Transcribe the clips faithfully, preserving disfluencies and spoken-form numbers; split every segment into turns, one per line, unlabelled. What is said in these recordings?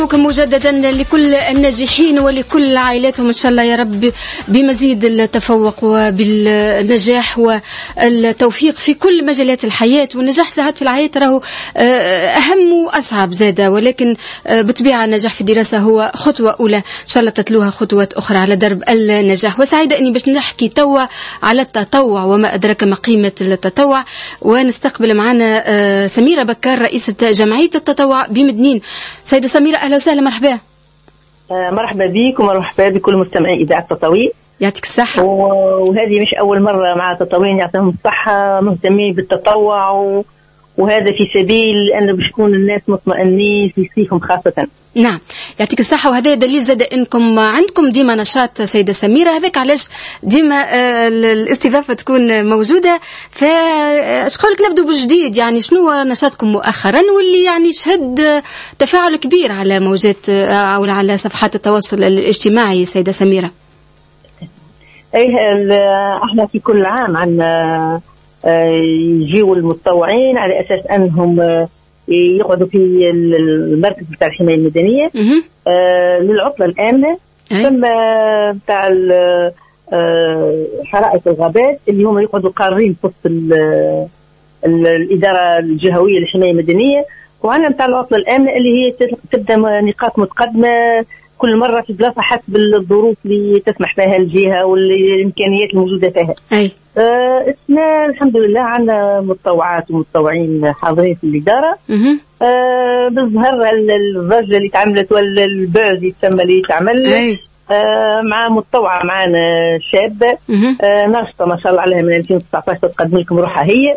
مجددا لكل الناجحين ولكل عائلاتهم إن شاء الله يا رب بمزيد التفوق وبالنجاح والتوفيق في كل مجالات الحياة. والنجاح ساعات في الحياة راهو أهم وأصعب زادة، ولكن بطبيعة النجاح في الدراسة هو خطوة أولى، إن شاء الله تتلوها خطوات أخرى على درب النجاح. وسعيدة أني باش نحكي توا على التطوع وما أدراك ما قيمة التطوع، ونستقبل معنا سميرة بكار رئيسة جمعية التطوع بمدنين. سيدة سميرة أهلا وسهلا، مرحبا.
مرحبا بك ومرحبا بكل مستمعي إذاعة تطوين.
يعطيك الصحة.
وهذه مش أول مرة مع تطوين، يعطيهم الصحة، مهتمين بالتطوع و... وهذا في سبيل أن باش يكون الناس مطمئنين في صيفهم خاصة.
نعم يعطيك الصحة، وهذا دليل زاد أنكم عندكم ديما نشاط سيدة سميرة. هذاك علاش ديما الاستضافة تكون موجودة. فأشقولك نبدو بالجديد، يعني شنو نشاطكم مؤخرا واللي يعني شهد تفاعل كبير على موجات أو على صفحات التواصل الاجتماعي سيدة سميرة؟
أيه احنا في كل عام عندنا يجيوا المتطوعين على أساس أنهم يقعدوا في المركز بتاع الحماية المدنية آه للعطلة الآمنة، ثم بتاع حرائق الغابات اللي هم يقعدوا قارين في وسط الإدارة الجهوية للحماية المدنية. وعندنا بتاع العطلة الآمنة اللي هي تبدأ نقاط متقدمة كل مرة في بلاصة حسب الظروف اللي تسمح فيها الجهة والإمكانيات الموجودة فيها.
أي.
آه اسمنا الحمد لله عندنا متطوعات ومتطوعين حاضرين في الإدارة. آه بالظهر الضجة اللي تعملت ولا البعد يتسمى اللي تعمل. آه مع متطوعة معنا شابة آه ناشطة ما شاء الله عليها من ألفين وتسعطاش تقدم لكم روحها هي.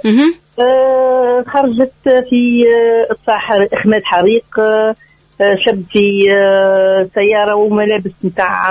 آه خرجت في آه إطفاء إخماد حريق آه شاب في آه سيارة وملابس متاع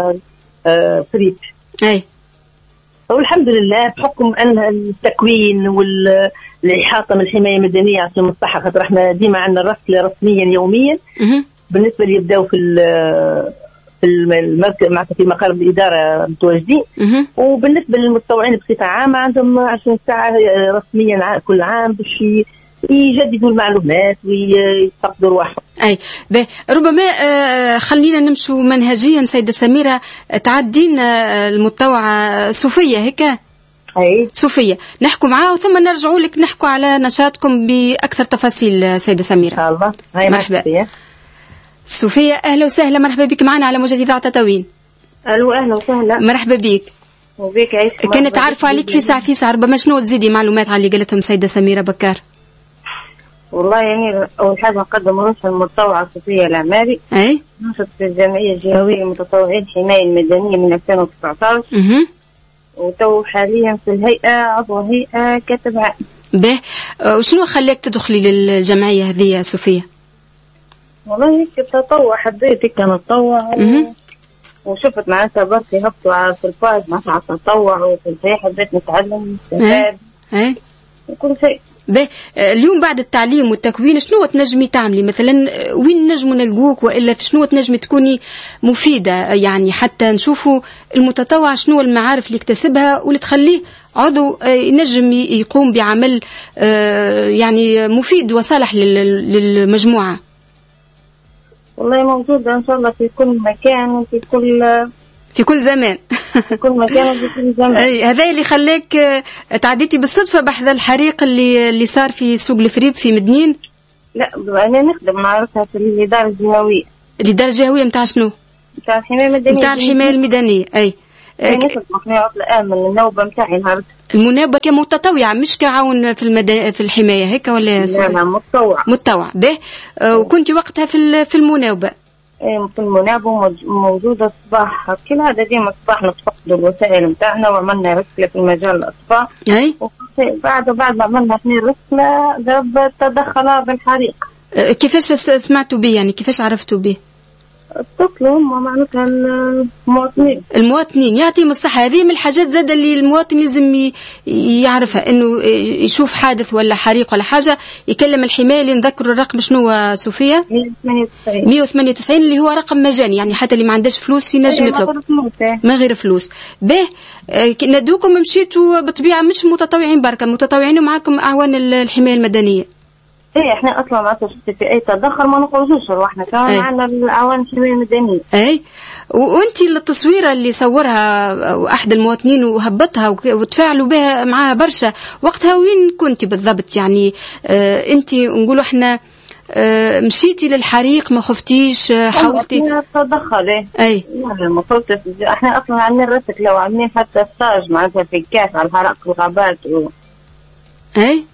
آه فريق.
أي.
والحمد لله بحكم أن التكوين والإحاطة من الحماية المدنية عشان الصحة، خاطر احنا ديما عندنا الرسل رسميا يوميا بالنسبة اللي يبداو في في المركز معناتها في مقر الإدارة متواجدين، وبالنسبة للمتطوعين بصفة عامة عندهم عشرين ساعة رسميا كل عام باش يجددوا المعلومات ويفقدوا رواحهم.
أي به ربما آه خلينا نمشوا منهجيا سيدة سميرة. تعدينا المتطوعة صوفية هيك.
أي
صوفية نحكوا معاه وثم نرجعوا لك نحكوا على نشاطكم بأكثر تفاصيل سيدة سميرة.
إن شاء الله. هاي
مرحبا صوفية، أهلا وسهلا، مرحبا بك معنا على موجة إذاعة تطوين.
ألو أهلا وسهلا.
مرحبا بك.
وبيك عيش.
كانت عارفة عليك في ساعة في ساعة، ربما شنو تزيدي معلومات على اللي قالتهم سيدة سميرة بكار؟
والله يعني أول حاجة نقدم رئيس المتطوعة صوفية العماري.
أي.
نشط في الجمعية الجهوية للمتطوعين الحماية المدنية من ألفين وتسعطاش.
اها.
وتو حاليا في الهيئة عضو هيئة كاتب عام.
به وشنو خلاك تدخلي للجمعية هذه يا صوفية؟
والله هيك التطوع حبيت هيك نتطوع وشفت معناتها بركي هبطوا في الفاز مع التطوع وفي الحياة حبيت نتعلم نستفاد.
أي.
وكل شيء.
به اليوم بعد التعليم والتكوين شنو تنجمي تعملي مثلا؟ وين نجموا نلقوك والا في شنو تنجمي تكوني مفيده، يعني حتى نشوفوا المتطوع شنو المعارف اللي اكتسبها واللي تخليه عضو ينجم يقوم بعمل يعني مفيد وصالح للمجموعه؟
والله موجوده ان شاء الله في كل مكان وفي كل
في كل زمان.
في كل مكان وفي كل زمان.
اي هذا اللي خلاك تعديتي بالصدفه بحذا الحريق اللي اللي صار في سوق الفريب في مدنين؟
لا انا نخدم معرفتها في الاداره الجهويه.
الاداره الجهويه نتاع شنو؟
نتاع الحمايه المدنيه.
نتاع الحمايه المدنيه. اي
نخدم في عطله امن النوبه نتاعي نهار
المناوبه كمتطوعه مش كعون في المدن في الحمايه هيك ولا؟
لا لا متطوعه.
متطوعه به. وكنتي وقتها في في المناوبه؟
في المناوبة موجودة الصباح كل هذا ديما الصباح نتفقدوا الوسائل نتاعنا وعملنا رسلة في مجال الأطفاء.
أي.
بعد بعد ما عملنا احنا الرسلة ضرب تدخل بالحريق.
كيفاش سمعتوا به يعني كيفاش عرفتوا به؟
اتصلوا هم معناتها المواطنين.
المواطنين يعطيهم الصحة. هذه من الحاجات زاد اللي المواطن لازم يعرفها، انه يشوف حادث ولا حريق ولا حاجة يكلم الحماية اللي نذكر الرقم شنو صوفيا؟ مية وثمانية وتسعين اللي هو رقم مجاني، يعني حتى اللي ما عندهش فلوس ينجم يطلب ما غير فلوس. به ندوكم مشيتوا بطبيعة مش متطوعين بركة، متطوعين معاكم أعوان الحماية المدنية.
ايه احنا اصلا معناتها في اي تدخل ما نخرجوش روحنا كمان معنا الاعوان الحمايه المدنيه.
اي وانت التصويره اللي صورها احد المواطنين وهبطها وتفاعلوا بها معها برشا، وقتها وين كنتي بالضبط؟ يعني اه انت نقولوا احنا اه مشيتي للحريق ما خفتيش؟ حاولتي
تدخل ايه؟
اي
المفروض احنا اصلا عاملين رسك لو عاملين حتى ستاج معناتها في الكاس على الحرائق الغابات و...
اي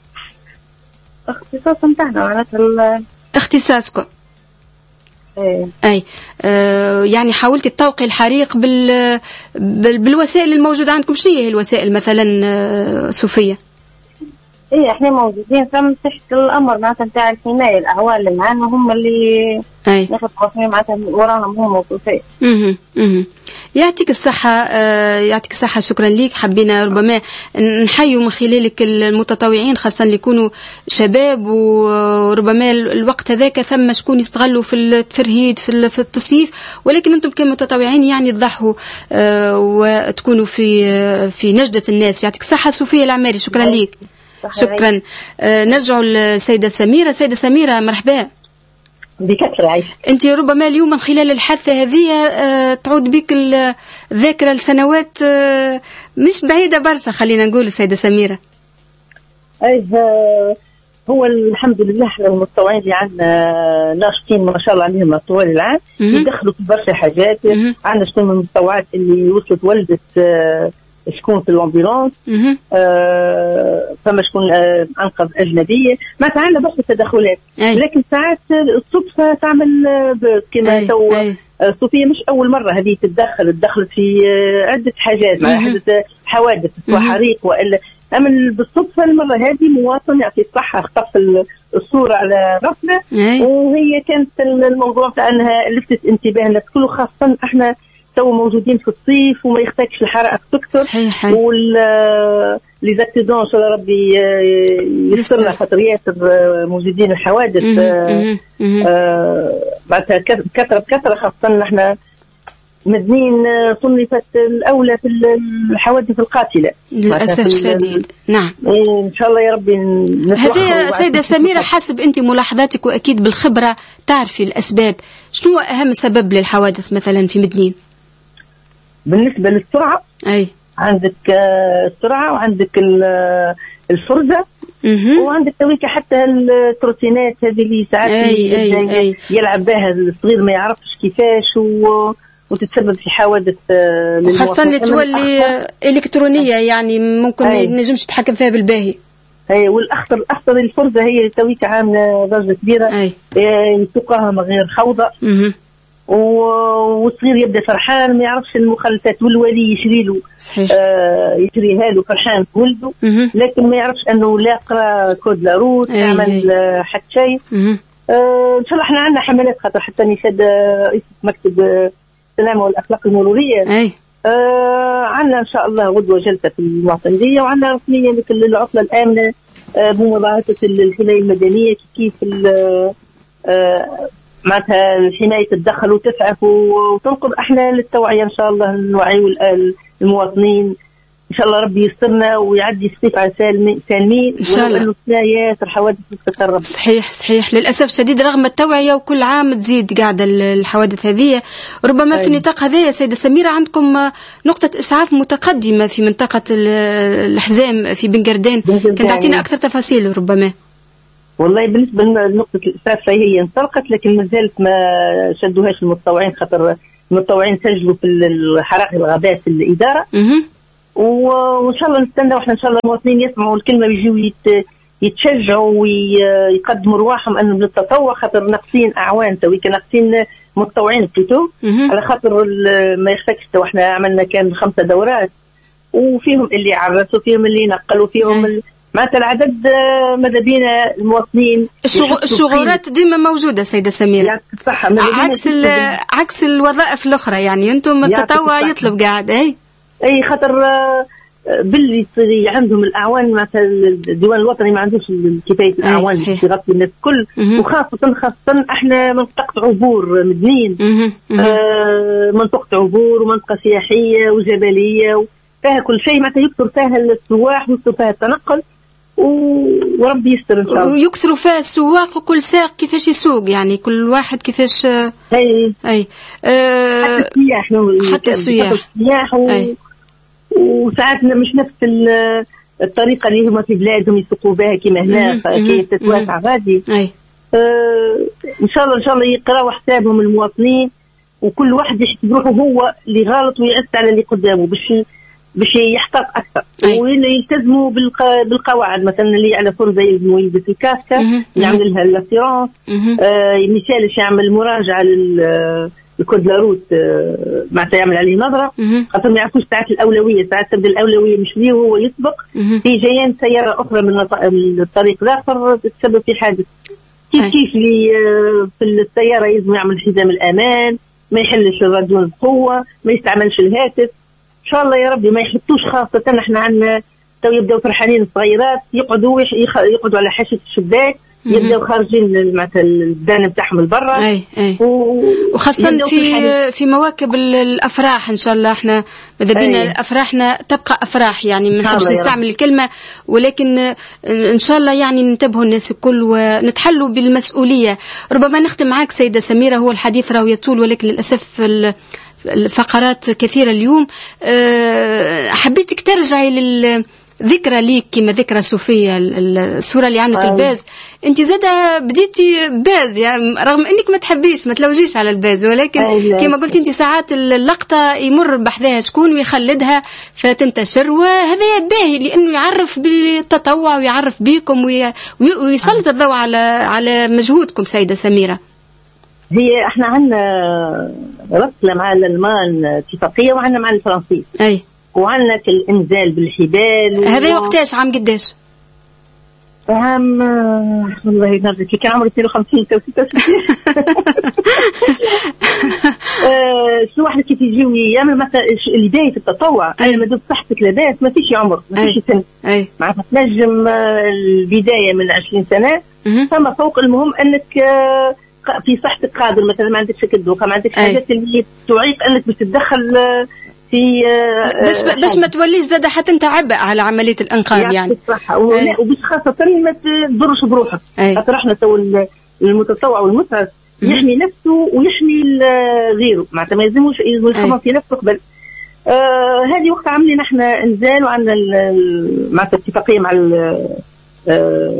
اختصاص نتاعنا معناتها
اختصاصكم.
ايه
اي آه يعني حاولتي تطوقي الحريق بال... بال... بالوسائل الموجوده عندكم. شنو هي الوسائل مثلا آه صوفيه؟
ايه احنا موجودين ثم تحت الامر معناتها نتاع الحمايه، الاعوان اللي معانا هم اللي ناخذ تصميم معناتها وراهم هم موظفين.
اها اها يعطيك الصحة. آه يعطيك الصحة، شكرا ليك. حبينا ربما نحيوا من خلالك المتطوعين خاصة اللي يكونوا شباب، وربما الوقت هذاك ثم شكون يستغلوا في التفرهيد في في التصيف، ولكن انتم كمتطوعين يعني تضحوا آه وتكونوا في آه في نجدة الناس. يعطيك الصحة صوفية العماري، شكرا ليك. شكرا. آه نرجع للسيدة سميرة. سيدة سميرة مرحبا.
بكثرة عيش.
أنت ربما اليوم من خلال الحادثة هذه آه تعود بك الذاكرة لسنوات آه مش بعيدة برشا، خلينا نقول سيدة سميرة.
أيه هو الحمد لله المتطوعين اللي عندنا ناشطين ما شاء الله عليهم طوال العام يدخلوا في برشا حاجات. عندنا شكون من المتطوعات اللي وصلت ولدت آه شكون في الامبولانس، آه فما شكون آه انقذ اجنبيه، ما عندنا برشا تدخلات. لكن ساعات الصدفه تعمل آه كما تو آه صوفيا مش اول مره هذه تتدخل، تدخلت في آه عده حاجات مع عده حوادث سواء حريق والا. اما بالصدفه المره هذه مواطن يعطي الصحه خطف الصوره على غفله، وهي كانت الموضوع تاع انها لفتت انتباه الناس كله، خاصه احنا تو موجودين في الصيف وما يختكش الحرائق تكثر.
صحيح.
وال لي زاكسيدون ان شاء الله ربي يسرنا خاطر ياسر موجودين الحوادث معناتها كثره بكثره، خاصه احنا مدنين صنفت الاولى في الحوادث القاتله
للاسف الشديد. نعم
ان شاء الله يا ربي.
هذه سيده سميره حسب انت ملاحظاتك واكيد بالخبره تعرفي الاسباب، شنو اهم سبب للحوادث مثلا في مدنين؟
بالنسبه للسرعه
اي
عندك السرعه وعندك الفرزه وعندك تويك حتى التروتينات هذه اللي ساعات
أي أي أي.
يلعب بها الصغير ما يعرفش كيفاش و... وتتسبب في حوادث
خاصة اللي تولي إلكترونية يعني ممكن ما ينجمش تتحكم فيها بالباهي.
اي والاخطر الاخطر الفرزه هي تويك عامله ضجه كبيره يسوقها من غير خوضه والصغير يبدا فرحان ما يعرفش المخلفات والولي يشري له آه يشريها له فرحان في ولده، لكن ما يعرفش انه لا قرا كود لاروت يعمل آه حتى شيء. آه ان شاء الله احنا عندنا حملات خاطر حتى نشاد رئيس مكتب السلامه والاخلاق المروريه.
اي
آه عندنا ان شاء الله غدوه جلسه في المعتمديه، وعندنا رسميا مثل العطله الامنه آه بمباعثه الحمايه المدنيه كيف آه معناتها الحمايه تتدخل وتسعف وتنقذ. احنا للتوعيه ان شاء الله نوعي المواطنين ان شاء الله ربي يسترنا ويعدي الصيف على سالمين
ان شاء الله.
ياسر الحوادث تتكرر.
صحيح صحيح للاسف الشديد رغم التوعيه وكل عام تزيد قاعده الحوادث هذه. ربما في النطاق هذا يا سيده سميره عندكم نقطه اسعاف متقدمه في منطقه الحزام في بن قردان، كنت تعطينا اكثر تفاصيل ربما؟
والله بالنسبه لنقطه الاسعاف فهي انطلقت لكن ما زالت ما شدوهاش المتطوعين خاطر المتطوعين سجلوا في الحرائق الغابات في الاداره. وان شاء الله نستنى واحنا ان شاء الله المواطنين يسمعوا الكلمه ويجوا يت... يتشجعوا ويقدموا رواحهم انه للتطوع خاطر ناقصين اعوان تويك ناقصين متطوعين بلوتو على خاطر ما يخفكش. تو احنا عملنا كان خمسه دورات وفيهم اللي عرسوا فيهم اللي نقلوا فيهم ال... معناتها العدد ماذا بينا المواطنين.
الشغورات ديما موجوده سيده سميره عكس عكس الوظائف الاخرى يعني انتم التطوع يطلب قاعد. اي
اي خاطر باللي عندهم الاعوان مثلا الديوان الوطني ما عندوش كفايه الاعوان اللي تغطي الناس الكل، وخاصه خاصه احنا منطقه عبور مدنيين آه منطقه عبور ومنطقه سياحيه وجبليه وفيها كل شيء معناتها يكثر فيها السواح ويكثر فيها التنقل. وربي يستر ان شاء الله.
ويكثروا فيها السواق وكل ساق كيفاش يسوق، يعني كل واحد كيفاش.
اي
اي أه
حتى السياح
حتى السياح
السياح و... وساعات مش نفس الطريقه اللي هما في بلادهم يسوقوا بها كيما هنا، كي تتوسع غادي.
اي
آه ان شاء الله ان شاء الله يقراوا حسابهم المواطنين، وكل واحد يحسب هو اللي غلط ويأثر على اللي قدامه باش باش يحتاط اكثر، ويلتزموا بالقواعد. مثلا اللي على فرزه يلزموا يلبس الكاسكه، يعمل لها الاسيرونس، آه مثال يعمل مراجعه للكود لاروت، آه معناتها يعمل عليه نظره، خاطر ما يعرفوش ساعات الاولويه، ساعات تبدا الاولويه مش ليه وهو يسبق، في جايين سياره اخرى من الطريق الاخر تتسبب في حادث. كيف كيف اللي في السياره يلزم يعمل حزام الامان، ما يحلش الراديو بقوه، ما يستعملش الهاتف. ان شاء الله يا ربي ما يحطوش، خاصه احنا عندنا تو يبداو فرحانين الصغيرات يقعدوا يقعدوا على حاشيه الشباك، يبداو خارجين معناتها الدان نتاعهم لبرا.
اي اي وخاصه في في مواكب الافراح ان شاء الله. احنا ماذا بينا افراحنا تبقى افراح، يعني ما نحبش نستعمل الكلمه، ولكن ان شاء الله يعني ننتبهوا الناس الكل ونتحلوا بالمسؤوليه. ربما نختم معك سيده سميره، هو الحديث راهو يطول ولكن للاسف الفقرات كثيرة اليوم. أه حبيتك ترجعي للذكرى ليك كما ذكرى صوفيا، الصورة اللي عملت الباز. انت زادة بديتي باز، يعني رغم انك ما تحبيش ما تلوجيش على الباز، ولكن كما قلت انت ساعات اللقطة يمر بحذاها شكون ويخلدها فتنتشر، وهذا باهي لانه يعرف بالتطوع ويعرف بيكم ويسلط الضوء على على مجهودكم سيدة سميرة.
هي احنا عندنا رسله مع الالمان اتفاقيه، وعندنا مع الفرنسيين.
اي
وعندنا الانزال بالحبال.
هذا وقتاش عام قداش؟
عام والله نرجع كي كان عمري اثنين وخمسين تو ستة وستين. شو واحد كيف يجيو يعمل مثلا بدايه التطوع. انا ما دام صحتك لاباس ما فيش عمر، ما فيش سن، معناتها تنجم البدايه من عشرين سنه فما فوق. المهم انك في صحتك قادر، مثلا ما عندكش كدوخه، ما عندكش حاجات اللي تعيق انك باش تتدخل في
باش باش ما توليش زاد حتى انت عبء على عمليه الانقاذ يعني.
الصحه وباش خاصه ما تضرش بروحك، خاطر احنا تو المتطوع والمسعف يحمي نفسه ويحمي غيره، معناتها ما يلزموش يخمم في نفسه قبل. آه هذه وقت عاملين احنا انزال، وعندنا معناتها اتفاقيه مع آه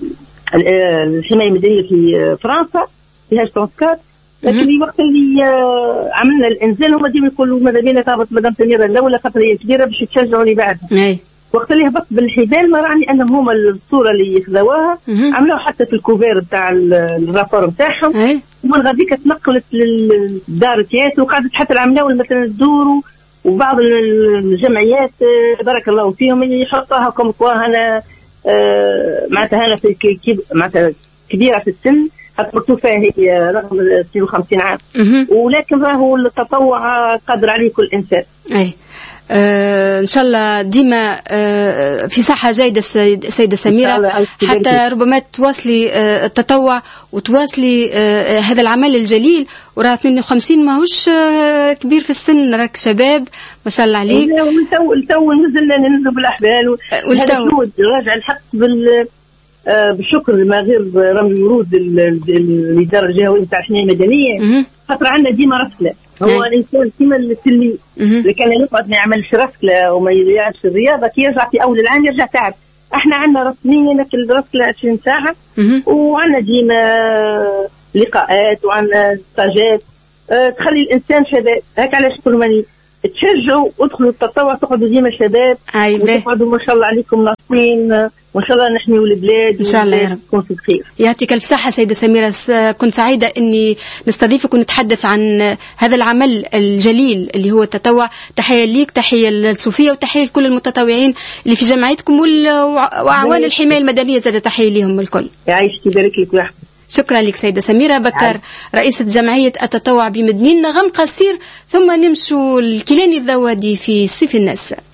الحمايه المدنيه في فرنسا فيها ستونسكات. لكن الوقت اللي عملنا الانزال هما ديما يقولوا ماذا بينا تهبط مدام سميره الاولى خاطر هي كبيره باش تشجعوا اللي بعدها. وقت اللي هبط بالحبال ما راني انهم هما الصوره اللي خذوها عملوها حتى في الكوفير تاع الرابور نتاعهم، ومن غاديك تنقلت للدار تيات وقعدت حتى العملاوي مثلا تدوروا، وبعض الجمعيات بارك الله فيهم يحطوها كم كوا هنا آه معناتها هنا في معناتها كبيره في السن، خاطر توفى هي رغم اثنين وخمسين عام، ولكن راهو التطوع قادر عليه كل انسان.
اي آه ان شاء الله ديما آه في صحه جيده سيده سميره، حتى ربما تواصلي آه التطوع وتواصلي آه هذا العمل الجليل. وراه اثنين وخمسين ماهوش آه كبير في السن، راك شباب ما شاء الله عليك.
تو تو نزلنا ننزل بالاحبال والتو راجع الحق بال آه بالشكر ما غير رمي ورود الاداره الجهويه نتاع الحمايه المدنيه، خاطر عندنا ديما رسله. هو الانسان كيما التلميذ اللي كان يقعد ما يعملش رسله وما يلعبش الرياضه، كي يرجع في اول العام يرجع تعب. احنا عندنا رسميا في الرسله عشرين ساعه، وعندنا ديما لقاءات وعندنا ستاجات أه تخلي الانسان شباب. هيك علاش كل ماني تشجعوا ادخلوا التطوع، تقعدوا ديما شباب وتقعدوا ما شاء الله عليكم ناصحين، وان شاء الله نحميوا البلاد
ان شاء الله يا رب.
تكون في الخير.
يعطيك الف صحه سيده سميره، كنت سعيده اني نستضيفك ونتحدث عن هذا العمل الجليل اللي هو التطوع. تحيه ليك، تحيه للصوفيه، وتحيه لكل المتطوعين اللي في جمعيتكم واعوان الحمايه المدنيه، زاد تحيه لهم الكل.
يعيشك يبارك لك ويحفظك.
شكرا لك سيدة سميرة بكر، رئيسة جمعية التطوع بمدنين. نغم قصير ثم نمشوا الكيلاني الذوادي في صيف الناس.